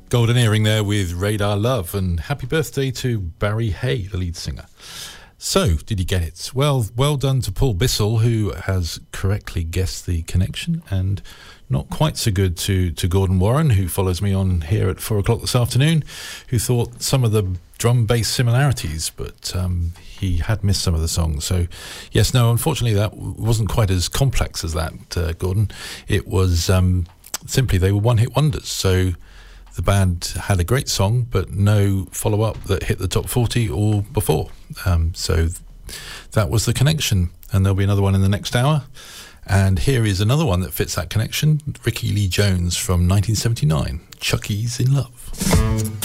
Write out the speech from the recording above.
Golden Earring there with Radar Love, and happy birthday to Barry Hay, the lead singer. So, did you get it? Well done to Paul Bissell, who has correctly guessed the connection, and not quite so good to Gordon Warren, who follows me on here at 4 o'clock this afternoon, who thought some of the drum bass similarities, but he had missed some of the songs. So, yes, no, unfortunately that wasn't quite as complex as that, Gordon. It was simply they were one-hit wonders, so the band had a great song, but no follow-up that hit the top 40 or before. So that was the connection, and there'll be another one in the next hour. And here is another one that fits that connection, Ricky Lee Jones from 1979, Chucky's in Love.